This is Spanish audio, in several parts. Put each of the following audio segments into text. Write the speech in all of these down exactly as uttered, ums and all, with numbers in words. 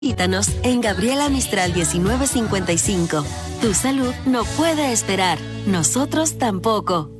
Visítanos en Gabriela Mistral diecinueve cincuenta y cinco. Tu salud no puede esperar. Nosotros tampoco.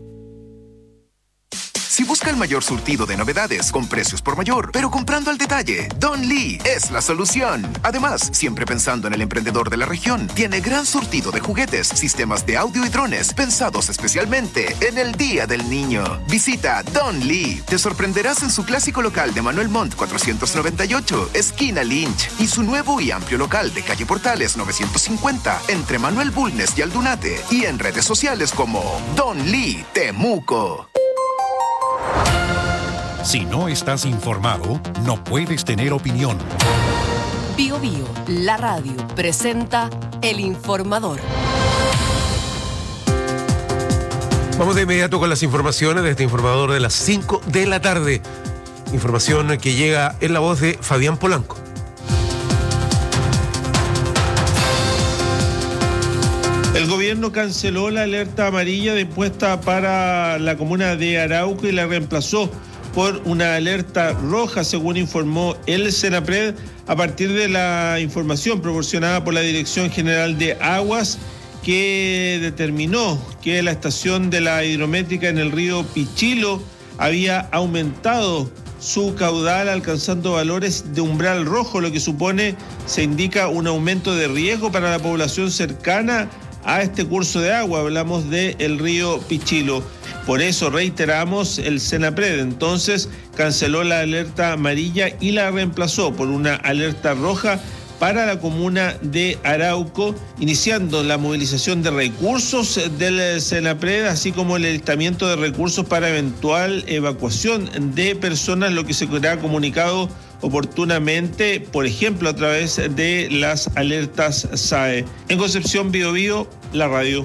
Si busca el mayor surtido de novedades con precios por mayor, pero comprando al detalle, Don Lee es la solución. Además, siempre pensando en el emprendedor de la región, tiene gran surtido de juguetes, sistemas de audio y drones pensados especialmente en el Día del Niño. Visita Don Lee. Te sorprenderás en su clásico local de Manuel Montt cuatrocientos noventa y ocho, esquina Lynch, y su nuevo y amplio local de calle Portales novecientos cincuenta, entre Manuel Bulnes y Aldunate, y en redes sociales como Don Lee Temuco. Si no estás informado, no puedes tener opinión. Bio Bio, la radio, presenta El Informador. Vamos de inmediato con las informaciones de este Informador de las cinco de la tarde. Información que llega en la voz de Fabián Polanco. El gobierno canceló la alerta amarilla dispuesta para la comuna de Arauco y la reemplazó por una alerta roja, según informó el Senapred, a partir de la información proporcionada por la Dirección General de Aguas, que determinó que la estación de la hidrométrica en el río Pichilo había aumentado su caudal, alcanzando valores de umbral rojo, lo que supone, se indica, un aumento de riesgo para la población cercana a este curso de agua. Hablamos del río Pichilo. Por eso reiteramos, el Senapred entonces canceló la alerta amarilla y la reemplazó por una alerta roja para la comuna de Arauco, iniciando la movilización de recursos del Senapred, así como el alistamiento de recursos para eventual evacuación de personas, lo que se será comunicado oportunamente, por ejemplo, a través de las alertas S A E. En Concepción, Bio Bio, la radio.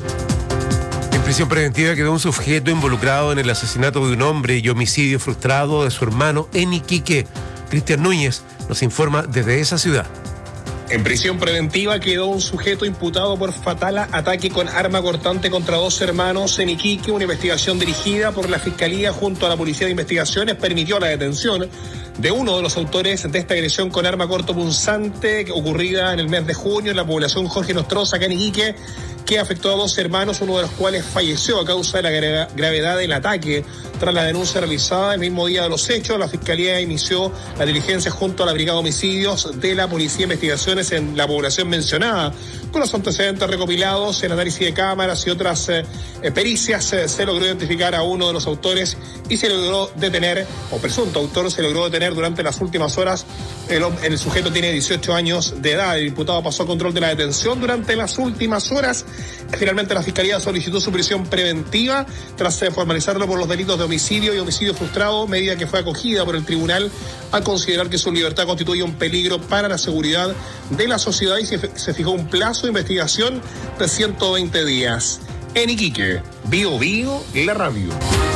En prisión preventiva quedó un sujeto involucrado en el asesinato de un hombre y homicidio frustrado de su hermano en Iquique. Cristian Núñez nos informa desde esa ciudad. En prisión preventiva quedó un sujeto imputado por fatal ataque con arma cortante contra dos hermanos en Iquique. Una investigación dirigida por la Fiscalía junto a la Policía de Investigaciones permitió la detención de uno de los autores de esta agresión con arma cortopunzante ocurrida en el mes de junio en la población Jorge Nostroza, acá en Iquique, que afectó a dos hermanos, uno de los cuales falleció a causa de la gra- gravedad del ataque. Tras la denuncia realizada el mismo día de los hechos, la Fiscalía inició la diligencia junto a la Brigada de Homicidios de la Policía de Investigaciones en la población mencionada. Con los antecedentes recopilados en análisis de cámaras y otras eh, pericias, eh, se logró identificar a uno de los autores y se logró detener, o presunto autor, se logró detener durante las últimas horas. El, el sujeto tiene dieciocho años de edad. El imputado pasó a control de la detención durante las últimas horas. Finalmente la Fiscalía solicitó su prisión preventiva tras eh, formalizarlo por los delitos de homicidio y homicidio frustrado, medida que fue acogida por el tribunal al considerar que su libertad constituye un peligro para la seguridad de la sociedad, y se, se fijó un plazo de investigación de ciento veinte días. En Iquique, Bio Bio, la radio.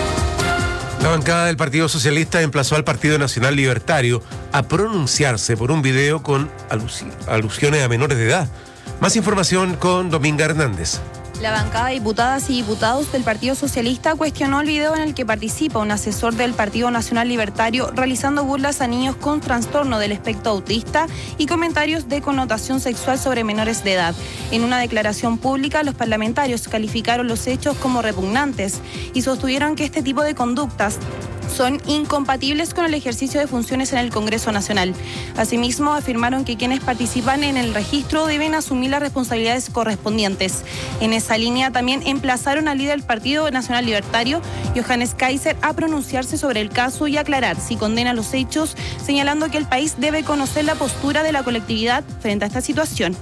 La bancada del Partido Socialista emplazó al Partido Nacional Libertario a pronunciarse por un video con alusi- alusiones a menores de edad. Más información con Dominga Hernández. La bancada de diputadas y diputados del Partido Socialista cuestionó el video en el que participa un asesor del Partido Nacional Libertario realizando burlas a niños con trastorno del espectro autista y comentarios de connotación sexual sobre menores de edad. En una declaración pública, los parlamentarios calificaron los hechos como repugnantes y sostuvieron que este tipo de conductas son incompatibles con el ejercicio de funciones en el Congreso Nacional. Asimismo, afirmaron que quienes participan en el registro deben asumir las responsabilidades correspondientes. En esa línea también emplazaron al líder del Partido Nacional Libertario, Johannes Kaiser, a pronunciarse sobre el caso y aclarar si condena los hechos, señalando que el país debe conocer la postura de la colectividad frente a esta situación.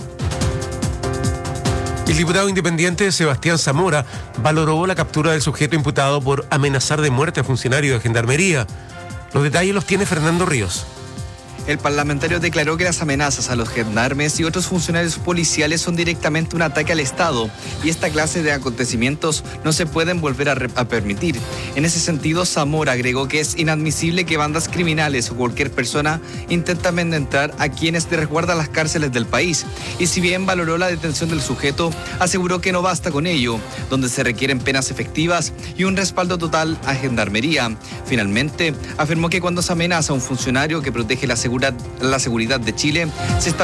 El diputado independiente Sebastián Zamora valoró la captura del sujeto imputado por amenazar de muerte a funcionario de Gendarmería. Los detalles los tiene Fernando Ríos. El parlamentario declaró que las amenazas a los gendarmes y otros funcionarios policiales son directamente un ataque al Estado y esta clase de acontecimientos no se pueden volver a, re- a permitir. En ese sentido, Zamora agregó que es inadmisible que bandas criminales o cualquier persona intenten amedrentar a quienes resguardan las cárceles del país. Y si bien valoró la detención del sujeto, aseguró que no basta con ello, donde se requieren penas efectivas y un respaldo total a Gendarmería. Finalmente, afirmó que cuando se amenaza a un funcionario que protege la seguridad seguridad, la seguridad de Chile, se